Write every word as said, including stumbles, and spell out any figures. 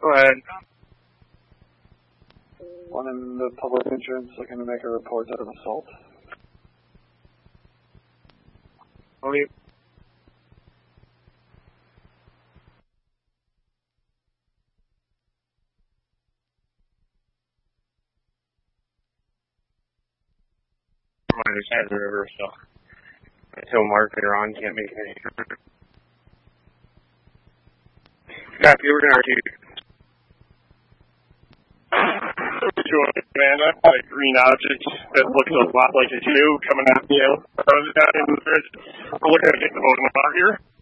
Go ahead. One in the public entrance looking to make a report out of assault. Okay. My other side of the river, so until Mark later on can't make any. Copy, we're gonna argue. Man, that's like a green object that looks a lot like a canoe coming out, you know, from the bridge. We're looking at getting the boat in the water here.